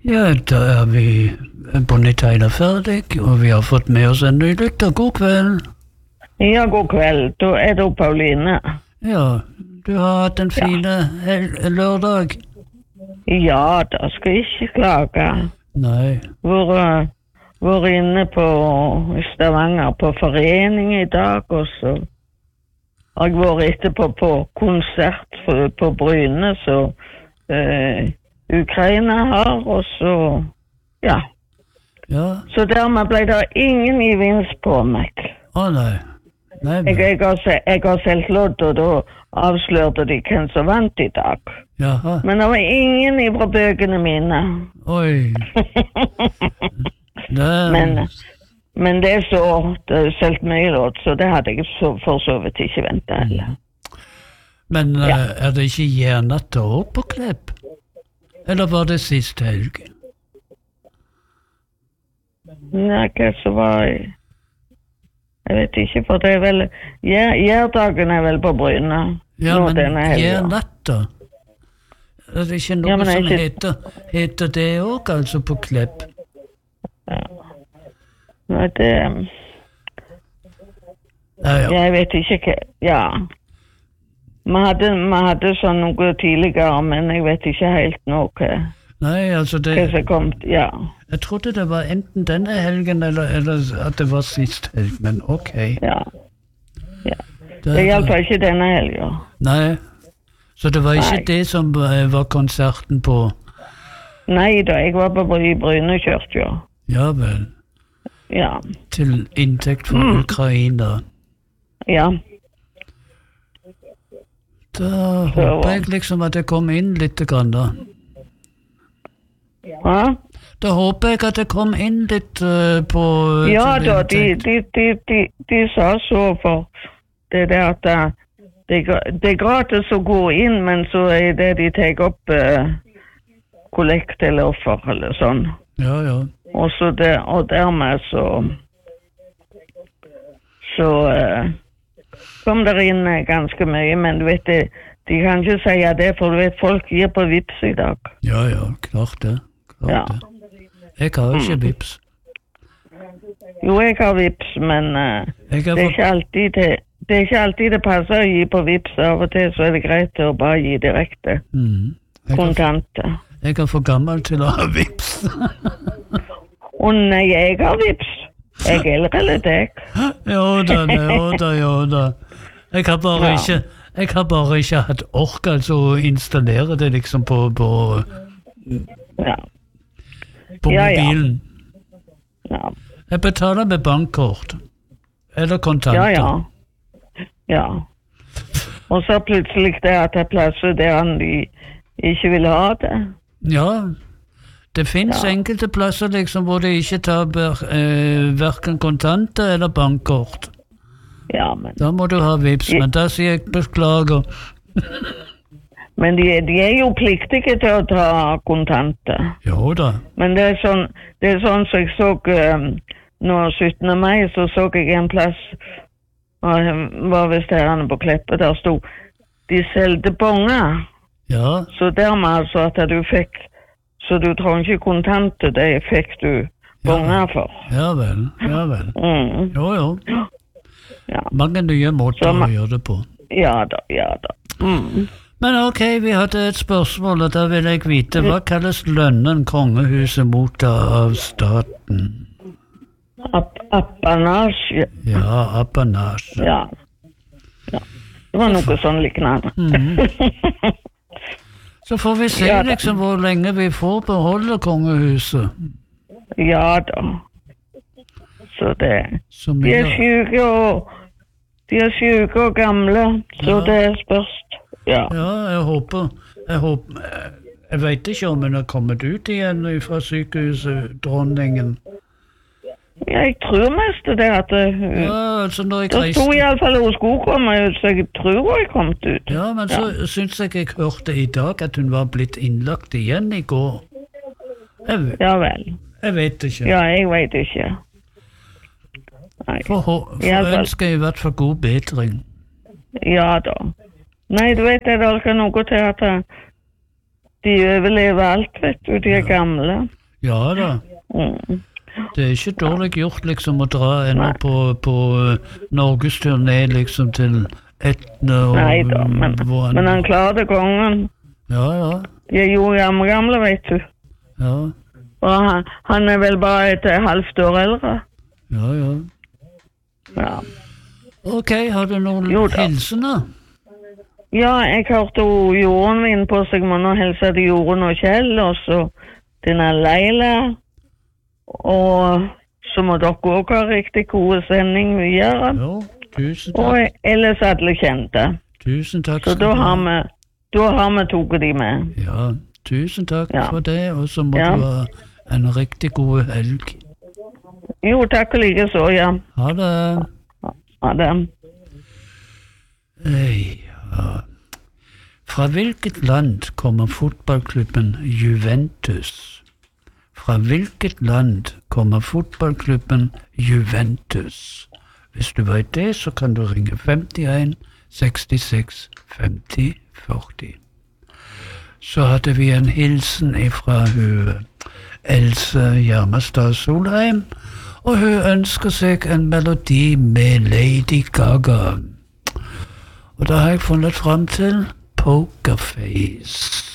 Ja, da vi Bonitaina ferdig, og vi har fått med oss en ny lytter. God kveld. Ja, god kveld. Da du Pauline. Ja, du har hatt en fin lørdag. Ja, da skal jeg ikke klage. Nei. Vært inne på Stavanger på forening i dag, og så har jeg vært etterpå på konsert på Bryne, så Ukraina har, og så, ja. Så dermed ble det ingen gevinst på meg. Nei. Jeg har selv lodd, og da avslørte de hvem som vant i dag. Jaha. Men det var ingen fra bøkene mine. Oi. Men det er så, det er selv mye lodd, så det hadde jeg for så vidt ikke ventet heller. Men er det ikke Jernatt også på Klepp? Eller var det sist helg? Nei, hva så var jeg vet ikke, for det er vel Gjærdagen er vel på Bryne. Ja, men Jernatta? Er det ikke noe som heter det også, altså på Klepp? Ja. Nei, det jeg vet ikke hva. Ja. Vi hadde sånn noe tidligere, men jeg vet ikke helt noe. Nei, altså det... Hva som kom, ja. Jeg trodde det var enten denne helgen, eller at det var sist helg, men ok. Ja. Det hjelper ikke denne helgen. Nei, så det var ikke det som var konserten på... Nei da, jeg var på Bryne kirke. Ja vel. Ja. Til inntekt for Ukraina. Ja. Da håper jeg liksom at det kom inn litt grann da. Hva? Da håper jeg at det kom inn litt på... Ja da, de sa så for det der at det er gratis å gå inn, men så er det de tar opp kollekt eller offer eller sånn. Ja. Og dermed så kom der inn ganske mye, men du vet de kan ikke si det, for du vet folk gir på Vips i dag. Ja, klart det. Ja. Jeg har ikke Vips. Jo, jeg har Vips, men det er ikke alltid det passer å gi på Vips. Av og til så er det greit å bare gi direkte kontante. Jeg er for gammel til å ha Vips. Nei, jeg har Vips. Jeg er eldre eller deg. Jo da. Jeg har bare ikke hatt ork altså å installere det liksom på mobilen. Ja. Jeg betaler med bankkort. Eller kontanter. Ja. Og så plutselig det at det plasser der de ikke vil ha det. Ja. Det finnes enkelte plasser liksom hvor de ikke tar hverken kontanter eller bankkort. Ja, men... Da må du ha Vips, men da sier jeg beklager. Men de er jo pliktige til å ta kontanter. Jo da. Men det er sånn som jeg så nå 17. mai, så jeg en plass, og var visst herrene på Kleppe, der stod, de selgte bonger. Ja. Så dermed altså at du fikk, så du trenger ikke kontanter, det fikk du bonger for. Ja vel. Jo. Ja. Mange nye måter å gjøre det på. Ja da. Men ok, vi hadde et spørsmål, og da vil jeg vite, hva kalles lønnen kongehuset mottar av staten? Appanasje. Ja, appanasje. Ja. Det var noe sånn liknende. Så får vi se liksom hvor lenge vi får beholde kongehuset. Ja da. Så det de er syke og gamle, så det er spørst. Ja, jeg håper jeg vet ikke om hun har kommet ut igjen fra sykehuset, dronningen. Jeg tror mest det at det sto i alle fall hun skulle komme ut, så jeg tror hun har kommet ut. Ja, men så synes jeg hørte i dag at hun var blitt innlagt igjen i går. Ja vel. Jeg vet ikke. Ja, jeg vet ikke. For ønsker jeg i hvert fall god bedring. Ja da. Nei, du vet det er ikke noe til at de overlever alt, vet du, de er gamle. Ja da. Det er ikke dårlig gjort liksom å dra ennå på norgesturné liksom til Etne og Nei da, men han klarte kongen. Ja. De er jo gamle, vet du. Ja. Og han er vel bare et halvt år eldre. Ja. Ok, har du noen hilsener? Ja, jeg hørte Jorunn min på seg, må nå hilse til Jorunn og Kjell, og så til Leila. Og så må dere også ha riktig gode sending videre. Ja, tusen takk. Og ellers alle kjente. Tusen takk. Så da har vi tatt de med. Ja, tusen takk for det, og så må du ha en riktig god helg. Jo, takk og like så, ja. Ha det. Ha det. Ja. Fra hvilket land kommer fotballklubben Juventus? Fra hvilket land kommer fotballklubben Juventus? Hvis du vet det, så kan du ringe 51 66 50 40. Så hadde vi en hilsen fra Else Hjermestad Solheim, og hun ønsker seg en melodi med Lady Gaga. Og da har jeg funnet frem til Pokerface.